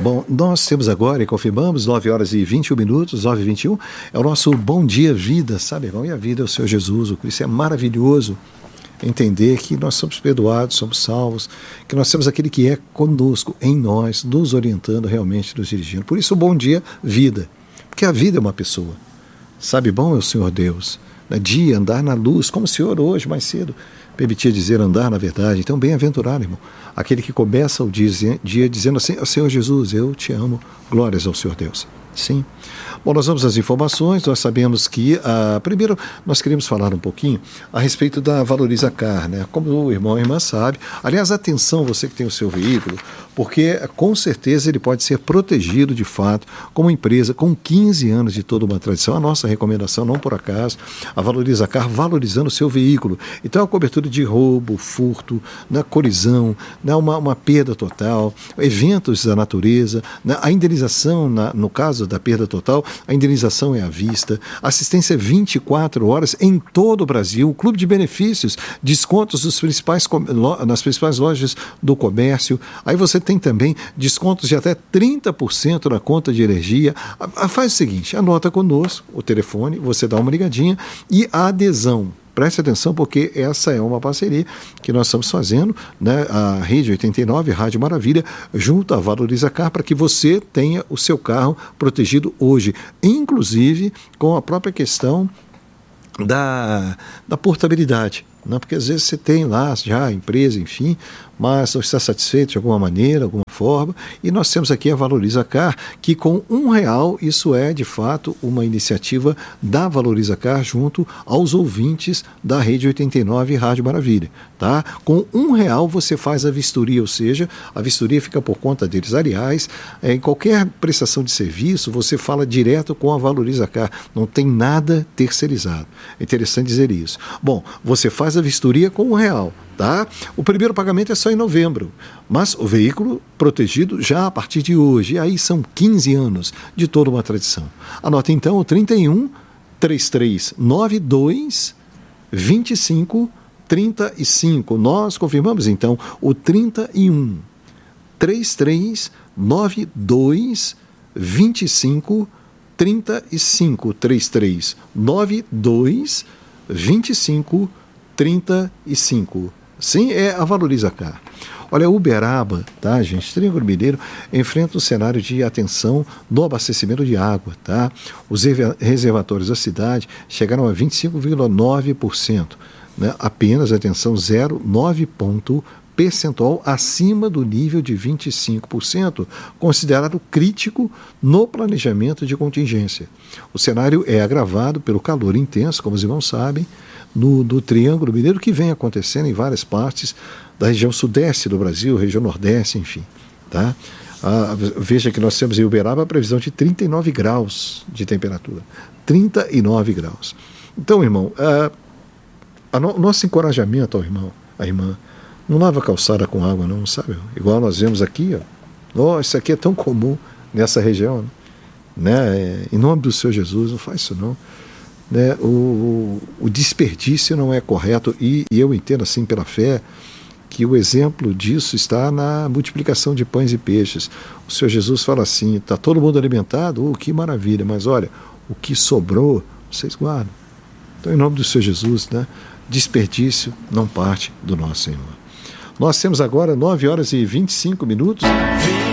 Bom, nós temos agora e confirmamos 9 horas e 21 minutos, 9h21, é o nosso Bom Dia Vida, sabe, irmão? E a vida é o Senhor Jesus, o Cristo. É maravilhoso entender que nós somos perdoados, somos salvos, que nós temos aquele que é conosco, em nós, nos orientando realmente, nos dirigindo. Por isso o Bom Dia Vida, porque a vida é uma pessoa. Sabe, bom é o Senhor Deus. Dia, andar na luz, como o Senhor hoje, mais cedo, permitia dizer andar na verdade. Então, bem-aventurado, irmão, aquele que começa o dia dizendo assim: Senhor Jesus, eu te amo, glórias ao Senhor Deus. Sim. Bom, nós vamos às informações. Nós sabemos que, primeiro, nós queremos falar um pouquinho a respeito da Valoriza Car, né? Como o irmão e a irmã sabe. Aliás, atenção, você que tem o seu veículo, porque com certeza ele pode ser protegido de fato como empresa com 15 anos de toda uma tradição. A nossa recomendação, não por acaso, a Valoriza Car valorizando o seu veículo. Então, a cobertura de roubo, furto, colisão, uma perda total, eventos da natureza, a indenização, no caso da perda total, a indenização é à vista, assistência 24 horas em todo o Brasil, clube de benefícios, descontos nas principais lojas do comércio. Aí você tem também descontos de até 30% na conta de energia. Faz o seguinte, anota conosco o telefone, você dá uma ligadinha e a adesão. Preste atenção, porque essa é uma parceria que nós estamos fazendo, né? A Rede 89, Rádio Maravilha, junto à Valoriza Car, para que você tenha o seu carro protegido hoje, inclusive com a própria questão da portabilidade. Não, porque às vezes você tem lá já a empresa, enfim, mas não está satisfeito de alguma maneira, alguma forma, e nós temos aqui a Valoriza Car, que com R$1, isso é de fato uma iniciativa da Valoriza Car junto aos ouvintes da Rede 89 Rádio Maravilha, tá? Com R$1 você faz a vistoria, ou seja, a vistoria fica por conta deles. Aliás, em qualquer prestação de serviço, você fala direto com a Valoriza Car, não tem nada terceirizado. É interessante dizer isso. Bom, você faz a vistoria com R$1, tá? O primeiro pagamento é só em novembro, mas o veículo protegido já a partir de hoje, e aí são 15 anos de toda uma tradição. Anota então o 31 3392 25 35. Nós confirmamos então o 31 3392 25 35. 3392 25 35. Sim, é a Valoriza Car. Olha, Uberaba, tá, gente? Triângulo Mineiro enfrenta um cenário de atenção no abastecimento de água, tá? Os reservatórios da cidade chegaram a 25,9%, né? Apenas, atenção, 0,9 ponto percentual acima do nível de 25%, considerado crítico no planejamento de contingência. O cenário é agravado pelo calor intenso, como os irmãos sabem, no Triângulo Mineiro, que vem acontecendo em várias partes da região sudeste do Brasil, região nordeste, enfim. Tá? Veja que nós temos em Uberaba a previsão de 39 graus de temperatura. 39 graus. Então, irmão, nosso encorajamento ao irmão, à irmã, não lava a calçada com água não, sabe? Igual nós vemos aqui, ó. Isso aqui é tão comum nessa região, né? Em nome do Senhor Jesus, não faz isso não. Né? O desperdício não é correto, e eu entendo assim pela fé que o exemplo disso está na multiplicação de pães e peixes. O Senhor Jesus fala assim: está todo mundo alimentado? Que maravilha, mas olha, o que sobrou, vocês guardam. Então, em nome do Senhor Jesus, né? Desperdício não parte do nosso Senhor. Nós temos agora 9 horas e 25 minutos.